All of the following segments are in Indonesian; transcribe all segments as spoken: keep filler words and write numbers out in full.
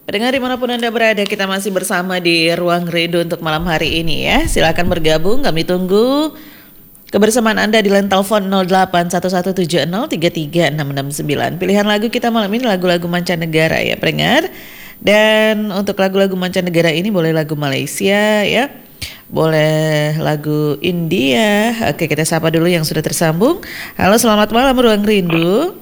Pendengar dimanapun Anda berada, kita masih bersama di Ruang Rindu untuk malam hari ini ya. Silakan bergabung, kami tunggu kebersamaan Anda di line telepon nol delapan satu satu tujuh nol tiga tiga enam enam sembilan. Pilihan lagu kita malam ini lagu-lagu mancanegara ya pendengar. Dan untuk lagu-lagu mancanegara ini boleh lagu Malaysia ya, boleh lagu India. Oke, kita sapa dulu yang sudah tersambung. Halo, selamat malam Ruang Rindu.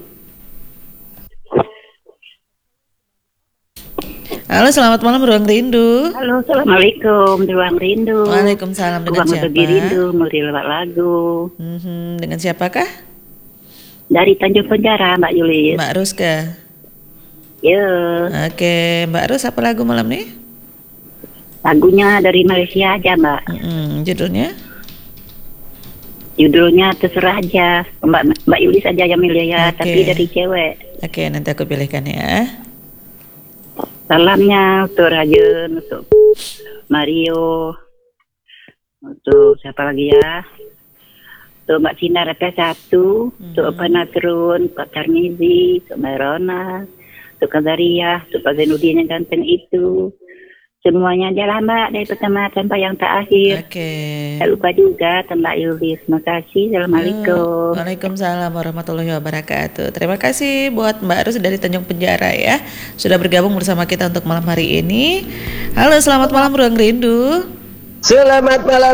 Halo, selamat malam Ruang Rindu. Halo, assalamualaikum Ruang Rindu. Waalaikumsalam, dengan Ruang siapa? Rindu, Muri lewat lagu. Hmm, dengan siapakah? Dari Tanjung Penjara, Mbak Yulis. Mbak Ruska. Ya. Oke, Mbak Rus, apa lagu malam nih? Lagunya dari Malaysia aja, Mbak. Hmm, judulnya? Judulnya terserah aja, Mbak Mbak Yulis aja yang milih ya, Oke. tapi dari cewek. Oke, nanti aku pilihkan ya. Salamnya untuk Rajen, untuk Mario, untuk siapa lagi ya? Untuk Mbak Sinar R P satu, Hmm. untuk Pak Nasrun, Pak Tarmizi, untuk Merona, untuk Kazaria, untuk Pak Zainuddin yang ganteng itu. Semuanya aja lah Mbak, dari pertama sampai yang terakhir. Oke. Tak lupa juga Mbak Yulis. Terima kasih. Assalamualaikum. Waalaikumsalam warahmatullahi wabarakatuh. Terima kasih buat Mbak Rus dari Tanjung Penjara ya, sudah bergabung bersama kita untuk malam hari ini. Halo, selamat malam Ruang Rindu. Selamat malam.